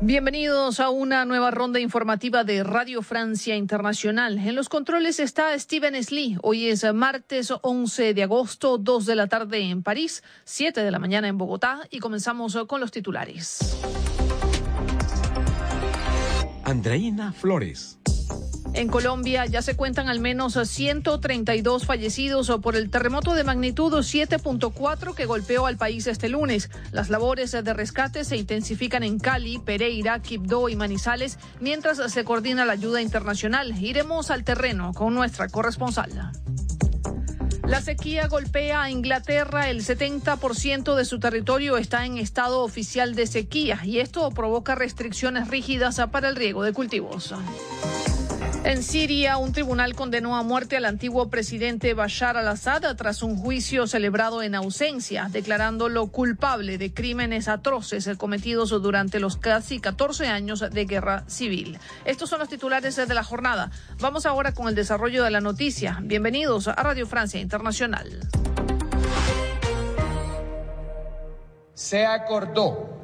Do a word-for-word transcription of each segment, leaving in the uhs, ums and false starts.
Bienvenidos a una nueva ronda informativa de Radio Francia Internacional. En los controles está Steven Slee. Hoy es martes once de agosto, dos de la tarde en París, siete de la mañana en Bogotá, y comenzamos con los titulares. Andreina Flores. En Colombia ya se cuentan al menos ciento treinta y dos fallecidos por el terremoto de magnitud siete punto cuatro que golpeó al país este lunes. Las labores de rescate se intensifican en Cali, Pereira, Quibdó y Manizales, mientras se coordina la ayuda internacional. Iremos al terreno con nuestra corresponsal. La sequía golpea a Inglaterra. El setenta por ciento de su territorio está en estado oficial de sequía y esto provoca restricciones rígidas para el riego de cultivos. En Siria, un tribunal condenó a muerte al antiguo presidente Bashar al-Assad tras un juicio celebrado en ausencia, declarándolo culpable de crímenes atroces cometidos durante los casi catorce años de guerra civil. Estos son los titulares de la jornada. Vamos ahora con el desarrollo de la noticia. Bienvenidos a Radio Francia Internacional. Se acordó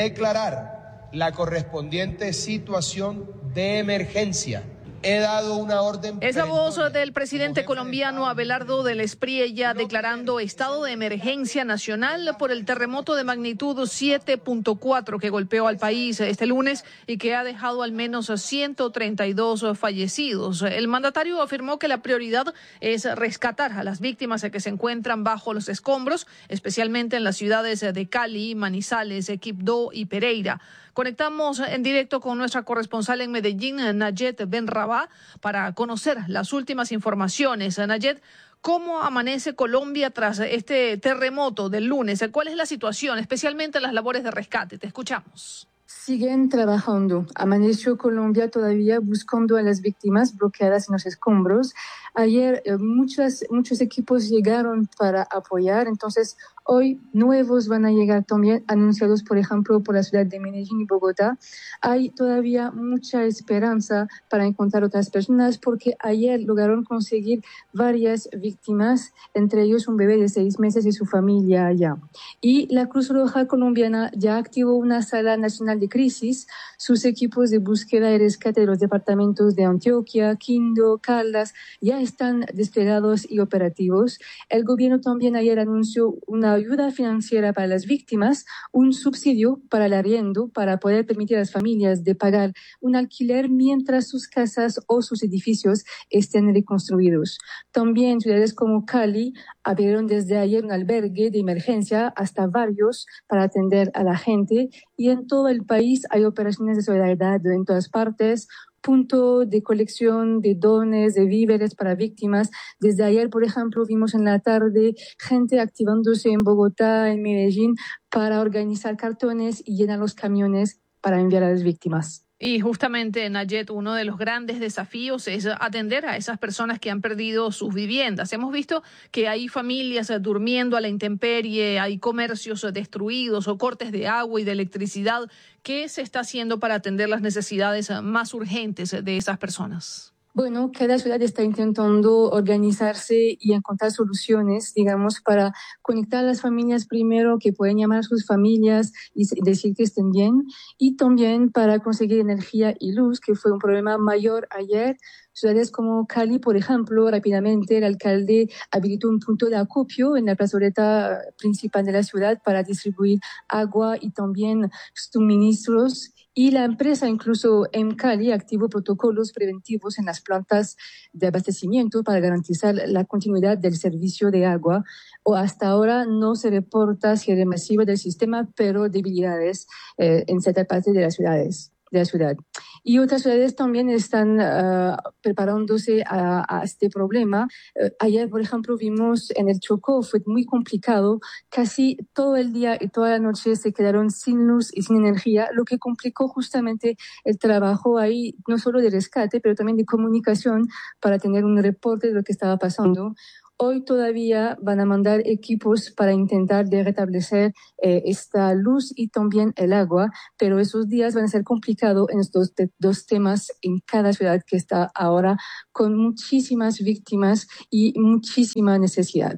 declarar la correspondiente situación de emergencia. He dado una orden. Es la voz del presidente colombiano Abelardo del Espriella declarando estado de emergencia nacional por el terremoto de magnitud siete punto cuatro que golpeó al país este lunes y que ha dejado al menos ciento treinta y dos fallecidos. El mandatario afirmó que la prioridad es rescatar a las víctimas que se encuentran bajo los escombros, especialmente en las ciudades de Cali, Manizales, Quibdó y Pereira. Conectamos en directo con nuestra corresponsal en Medellín, Nayet Benrabá, para conocer las últimas informaciones. Nayet, ¿cómo amanece Colombia tras este terremoto del lunes? ¿Cuál es la situación, especialmente las labores de rescate? Te escuchamos. Siguen trabajando. Amaneció Colombia todavía buscando a las víctimas bloqueadas en los escombros. Ayer eh, muchas, muchos equipos llegaron para apoyar, entonces hoy nuevos van a llegar también, anunciados por ejemplo por la ciudad de Medellín y Bogotá. Hay todavía mucha esperanza para encontrar otras personas porque ayer lograron conseguir varias víctimas, entre ellos un bebé de seis meses y su familia allá. Y la Cruz Roja colombiana ya activó una sala nacional de crisis. Sus equipos de búsqueda y rescate de los departamentos de Antioquia, Quindío, Caldas ya están desplegados y operativos. El gobierno también ayer anunció una ayuda financiera para las víctimas, un subsidio para el arriendo para poder permitir a las familias de pagar un alquiler mientras sus casas o sus edificios estén reconstruidos. También ciudades como Cali abrieron desde ayer un albergue de emergencia, hasta varios, para atender a la gente, y en todo el país hay operaciones de solidaridad en todas partes, punto de colección de dones, de víveres para víctimas. Desde ayer, por ejemplo, vimos en la tarde gente activándose en Bogotá, en Medellín, para organizar cartones y llenar los camiones para enviar a las víctimas. Y justamente, Nayet, uno de los grandes desafíos es atender a esas personas que han perdido sus viviendas. Hemos visto que hay familias durmiendo a la intemperie, hay comercios destruidos o cortes de agua y de electricidad. ¿Qué se está haciendo para atender las necesidades más urgentes de esas personas? Bueno, cada ciudad está intentando organizarse y encontrar soluciones, digamos, para conectar a las familias primero, que pueden llamar a sus familias y decir que estén bien, y también para conseguir energía y luz, que fue un problema mayor ayer. Ciudades como Cali, por ejemplo, rápidamente el alcalde habilitó un punto de acopio en la plazoleta principal de la ciudad para distribuir agua y también suministros. Y la empresa, incluso en Cali, activó protocolos preventivos en las plantas de abastecimiento para garantizar la continuidad del servicio de agua. O hasta ahora no se reporta cierre masivo del sistema, pero debilidades eh, en cierta parte de las ciudades. de la ciudad. Y otras ciudades también están uh, preparándose a, a este problema. Uh, ayer, por ejemplo, vimos en el Chocó, fue muy complicado. Casi todo el día y toda la noche se quedaron sin luz y sin energía, lo que complicó justamente el trabajo ahí, no solo de rescate, pero también de comunicación para tener un reporte de lo que estaba pasando. Hoy todavía van a mandar equipos para intentar de restablecer eh, esta luz y también el agua, pero esos días van a ser complicados en estos te- dos temas en cada ciudad que está ahora con muchísimas víctimas y muchísima necesidad.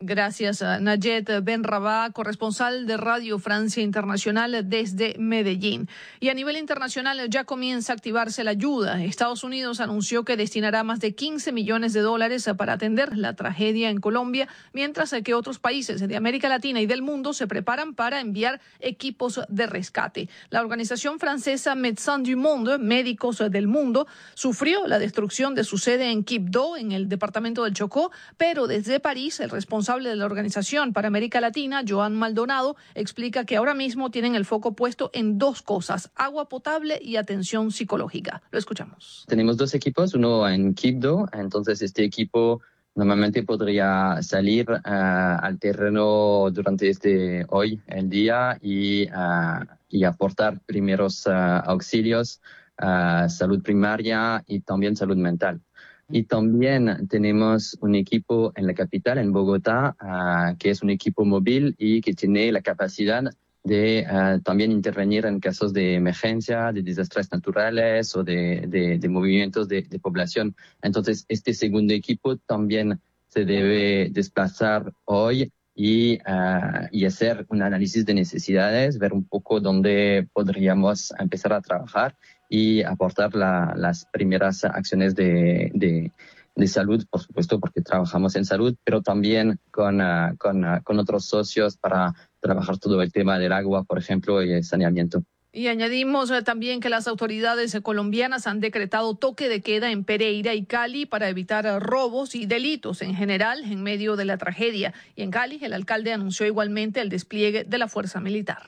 Gracias a Nayet Benrabá, corresponsal de Radio Francia Internacional desde Medellín. Y a nivel internacional ya comienza a activarse la ayuda. Estados Unidos anunció que destinará más de quince millones de dólares para atender la tragedia en Colombia, mientras que otros países de América Latina y del mundo se preparan para enviar equipos de rescate. La organización francesa Médecins du Monde, Médicos del Mundo, sufrió la destrucción de su sede en Quibdó, en el departamento del Chocó, pero desde París el responsable de la Organización para América Latina, Joan Maldonado, explica que ahora mismo tienen el foco puesto en dos cosas: agua potable y atención psicológica. Lo escuchamos. Tenemos dos equipos, uno en Quibdó, entonces este equipo normalmente podría salir uh, al terreno durante este hoy, el día, y, uh, y aportar primeros uh, auxilios, uh, salud primaria y también salud mental. Y también tenemos un equipo en la capital, en Bogotá, uh, que es un equipo móvil y que tiene la capacidad de uh, también intervenir en casos de emergencia, de desastres naturales o de, de, de movimientos de, de población. Entonces, este segundo equipo también se debe desplazar hoy y, uh, y hacer un análisis de necesidades, ver un poco dónde podríamos empezar a trabajar y aportar la, las primeras acciones de, de, de salud, por supuesto, porque trabajamos en salud, pero también con, uh, con, uh, con otros socios para trabajar todo el tema del agua, por ejemplo, y el saneamiento. Y añadimos eh, también que las autoridades eh, colombianas han decretado toque de queda en Pereira y Cali para evitar eh, robos y delitos en general en medio de la tragedia. Y en Cali, el alcalde anunció igualmente el despliegue de la fuerza militar.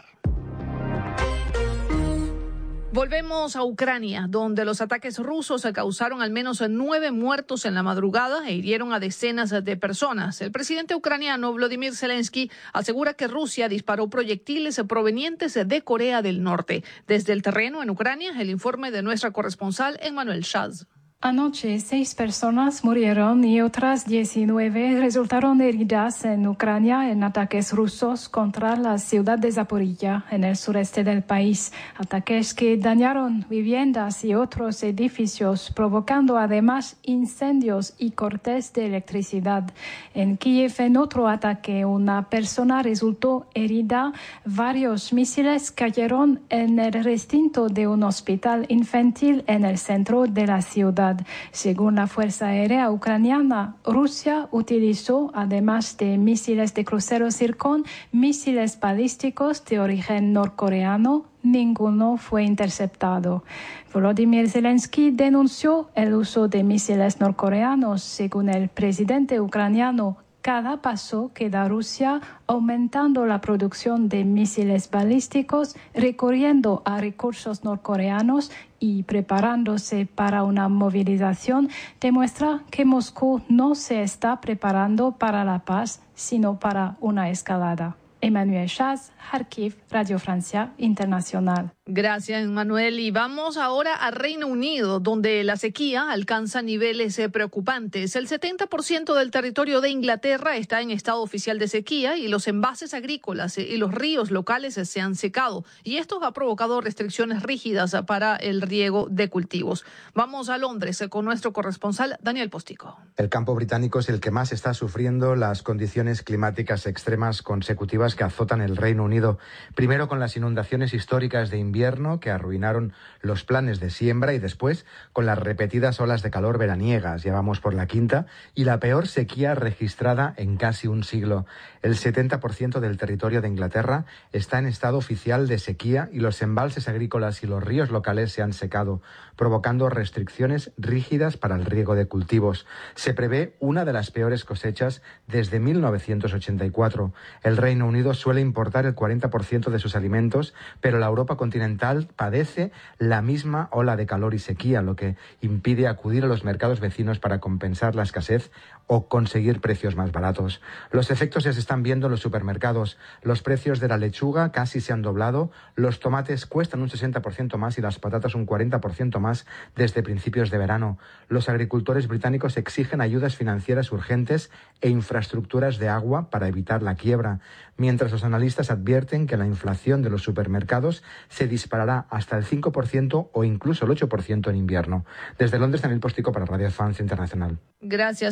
Volvemos a Ucrania, donde los ataques rusos causaron al menos nueve muertos en la madrugada e hirieron a decenas de personas. El presidente ucraniano Volodymyr Zelensky asegura que Rusia disparó proyectiles provenientes de Corea del Norte. Desde el terreno en Ucrania, el informe de nuestra corresponsal Emmanuel Shaz. Anoche, seis personas murieron y otras diecinueve resultaron heridas en Ucrania en ataques rusos contra la ciudad de Zaporilla, en el sureste del país. Ataques que dañaron viviendas y otros edificios, provocando además incendios y cortes de electricidad. En Kiev, en otro ataque, una persona resultó herida. Varios misiles cayeron en el recinto de un hospital infantil en el centro de la ciudad. Según la Fuerza Aérea Ucraniana, Rusia utilizó, además de misiles de crucero Zircon, misiles balísticos de origen norcoreano. Ninguno fue interceptado. Volodymyr Zelensky denunció el uso de misiles norcoreanos. Según el presidente ucraniano, cada paso que da Rusia aumentando la producción de misiles balísticos, recurriendo a recursos norcoreanos y preparándose para una movilización, demuestra que Moscú no se está preparando para la paz, sino para una escalada. Emmanuel Shaz, Kharkiv, Radio Francia Internacional. Gracias, Manuel. Y vamos ahora a Reino Unido, donde la sequía alcanza niveles eh, preocupantes. El setenta por ciento del territorio de Inglaterra está en estado oficial de sequía y los envases agrícolas y los ríos locales se han secado. Y esto ha provocado restricciones rígidas para el riego de cultivos. Vamos a Londres con nuestro corresponsal, Daniel Postico. El campo británico es el que más está sufriendo las condiciones climáticas extremas consecutivas que azotan el Reino Unido. Primero con las inundaciones históricas de invierno que arruinaron los planes de siembra y después con las repetidas olas de calor veraniegas. Ya vamos por la quinta y la peor sequía registrada en casi un siglo. El setenta por ciento del territorio de Inglaterra está en estado oficial de sequía y los embalses agrícolas y los ríos locales se han secado, provocando restricciones rígidas para el riego de cultivos. Se prevé una de las peores cosechas desde mil novecientos ochenta y cuatro. El Reino Unido suele importar el cuarenta por ciento de sus alimentos, pero la Europa continental padece la misma ola de calor y sequía, lo que impide acudir a los mercados vecinos para compensar la escasez o conseguir precios más baratos. Los efectos ya se están viendo en los supermercados. Los precios de la lechuga casi se han doblado, los tomates cuestan un sesenta por ciento más y las patatas un cuarenta por ciento más desde principios de verano. Los agricultores británicos exigen ayudas financieras urgentes e infraestructuras de agua para evitar la quiebra, mientras los analistas advierten que la inflación de los supermercados se disparará hasta el cinco por ciento o incluso el ocho por ciento en invierno. Desde Londres, Daniel Postico para Radio France Internacional. Gracias, Daniel.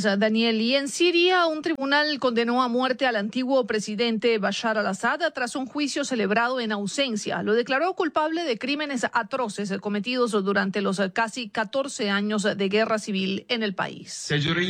Daniel. Y en Siria, un tribunal condenó a muerte al antiguo presidente Bashar al-Assad tras un juicio celebrado en ausencia. Lo declaró culpable de crímenes atroces cometidos durante los casi catorce años de guerra civil en el país.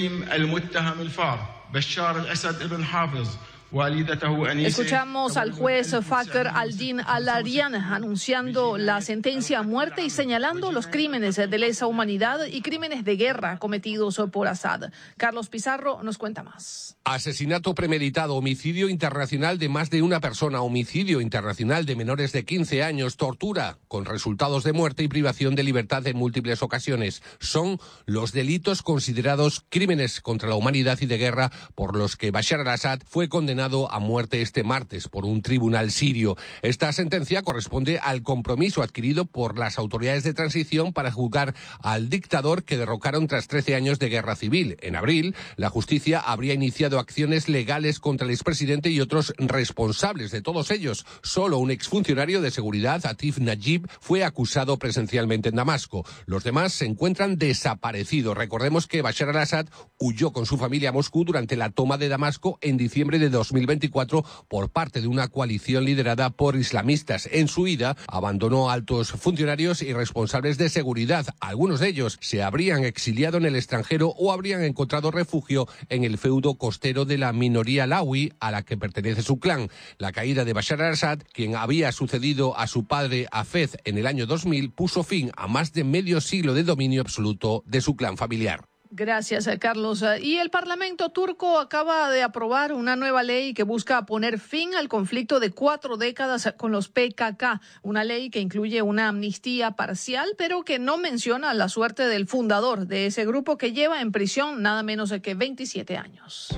Escuchamos al juez Fakr al-Din al-Aryan anunciando la sentencia a muerte y señalando los crímenes de lesa humanidad y crímenes de guerra cometidos por Assad. Carlos Pizarro nos cuenta más. Asesinato premeditado, homicidio internacional de más de una persona, homicidio internacional de menores de quince años, tortura con resultados de muerte y privación de libertad en múltiples ocasiones. Son los delitos considerados crímenes contra la humanidad y de guerra por los que Bashar al-Assad fue condenado a muerte este martes por un tribunal sirio. Esta sentencia corresponde al compromiso adquirido por las autoridades de transición para juzgar al dictador que derrocaron tras trece años de guerra civil. En abril, la justicia habría iniciado acciones legales contra el expresidente y otros responsables. De todos ellos, solo un exfuncionario de seguridad, Atif Najib, fue acusado presencialmente en Damasco. Los demás se encuentran desaparecidos. Recordemos que Bashar al-Assad huyó con su familia a Moscú durante la toma de Damasco en diciembre de dos mil veinticuatro por parte de una coalición liderada por islamistas. En su huida, abandonó a altos funcionarios y responsables de seguridad. Algunos de ellos se habrían exiliado en el extranjero o habrían encontrado refugio en el feudo costero de la minoría alawi a la que pertenece su clan. La caída de Bashar al-Assad, quien había sucedido a su padre Hafez en el año dos mil, puso fin a más de medio siglo de dominio absoluto de su clan familiar. Gracias, Carlos. Y el Parlamento turco acaba de aprobar una nueva ley que busca poner fin al conflicto de cuatro décadas con los P K K. Una ley que incluye una amnistía parcial, pero que no menciona la suerte del fundador de ese grupo, que lleva en prisión nada menos que veintisiete años.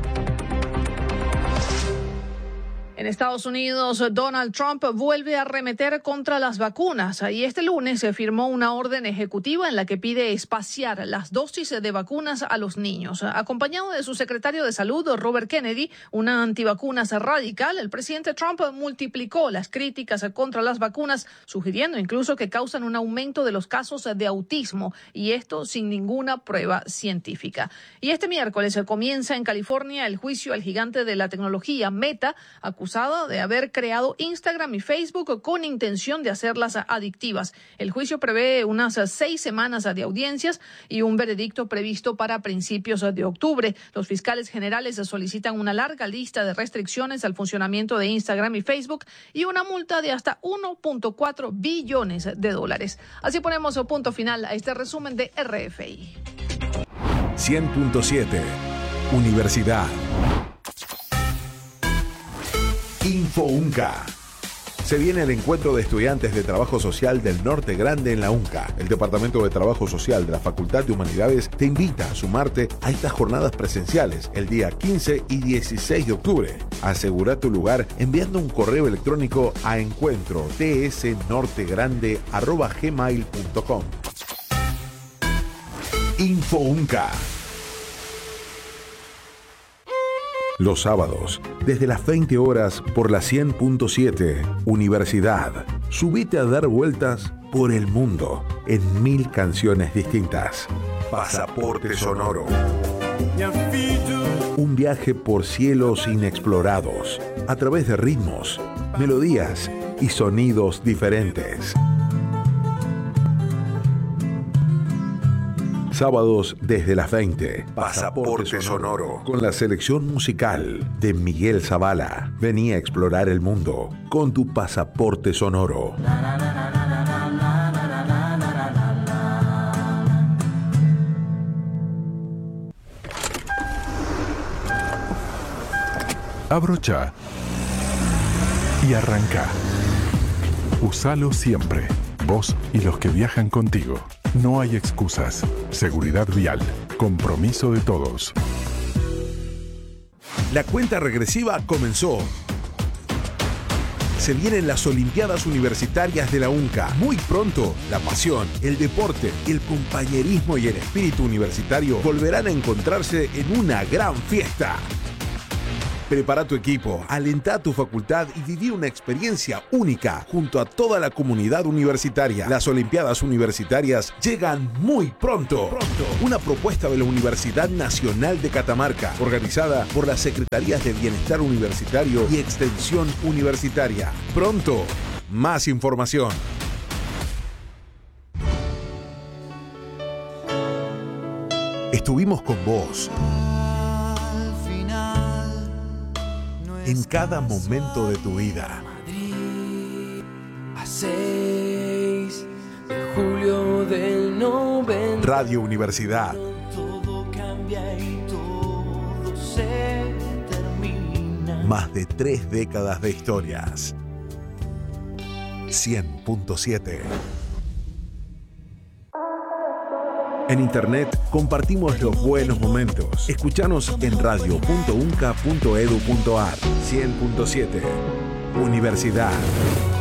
En Estados Unidos, Donald Trump vuelve a arremeter contra las vacunas y este lunes se firmó una orden ejecutiva en la que pide espaciar las dosis de vacunas a los niños. Acompañado de su secretario de Salud, Robert Kennedy, una antivacunas radical, el presidente Trump multiplicó las críticas contra las vacunas, sugiriendo incluso que causan un aumento de los casos de autismo, y esto sin ninguna prueba científica. Y este miércoles comienza en California el juicio al gigante de la tecnología Meta, acusado de haber creado Instagram y Facebook con intención de hacerlas adictivas. El juicio prevé unas seis semanas de audiencias y un veredicto previsto para principios de octubre. Los fiscales generales solicitan una larga lista de restricciones al funcionamiento de Instagram y Facebook y una multa de hasta uno punto cuatro billones de dólares. Así ponemos punto final a este resumen de R F I. cien punto siete Universidad. InfoUnca. Se viene el encuentro de estudiantes de Trabajo Social del Norte Grande en la UNCA. El Departamento de Trabajo Social de la Facultad de Humanidades te invita a sumarte a estas jornadas presenciales el día quince y dieciséis de octubre. Asegura tu lugar enviando un correo electrónico a encuentro t s norte grande arroba gmail punto com. InfoUnca. Los sábados, desde las veinte horas por la cien punto siete Universidad. Subite a dar vueltas por el mundo en mil canciones distintas. Pasaporte Sonoro. Un viaje por cielos inexplorados, a través de ritmos, melodías y sonidos diferentes. Sábados desde las veinte. Pasaporte Sonoro. Con la selección musical de Miguel Zavala. Vení a explorar el mundo con tu Pasaporte Sonoro. Abrocha y arranca. Usalo siempre. Vos y los que viajan contigo. No hay excusas. Seguridad vial. Compromiso de todos. La cuenta regresiva comenzó. Se vienen las Olimpiadas Universitarias de la UNCA. Muy pronto, la pasión, el deporte, el compañerismo y el espíritu universitario volverán a encontrarse en una gran fiesta. Prepara tu equipo, alenta tu facultad y viví una experiencia única junto a toda la comunidad universitaria. Las Olimpiadas Universitarias llegan muy pronto. pronto. Una propuesta de la Universidad Nacional de Catamarca, organizada por las Secretarías de Bienestar Universitario y Extensión Universitaria. Pronto, más información. Estuvimos con vos en cada momento de tu vida. A seis de julio del noventa. Radio Universidad. Todo cambia y todo se termina. Más de tres décadas de historias. cien punto siete. En internet compartimos los buenos momentos. Escuchanos en radio punto unca punto edu punto ar. cien punto siete. Universidad.